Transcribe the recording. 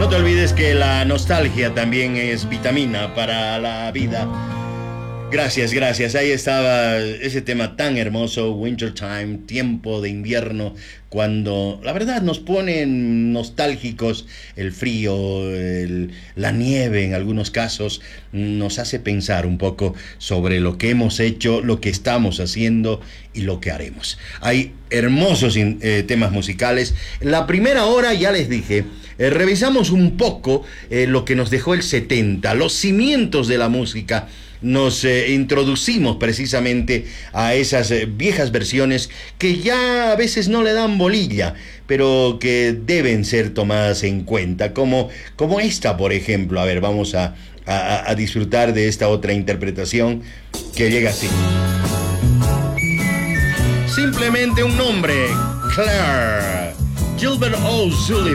No te olvides que la nostalgia también es vitamina para la vida. Gracias, gracias. Ahí estaba ese tema tan hermoso, Wintertime, tiempo de invierno, cuando la verdad nos ponen nostálgicos el frío, la nieve en algunos casos, nos hace pensar un poco sobre lo que hemos hecho, lo que estamos haciendo y lo que haremos. Hay hermosos temas musicales. La primera hora, ya les dije, revisamos un poco lo que nos dejó el 70, los cimientos de la música. Nos introducimos precisamente a esas viejas versiones que ya a veces no le dan bolilla, pero que deben ser tomadas en cuenta, como esta, por ejemplo. A ver, vamos a disfrutar de esta otra interpretación que llega así. Simplemente un nombre, Claire, Gilbert O'Sullivan.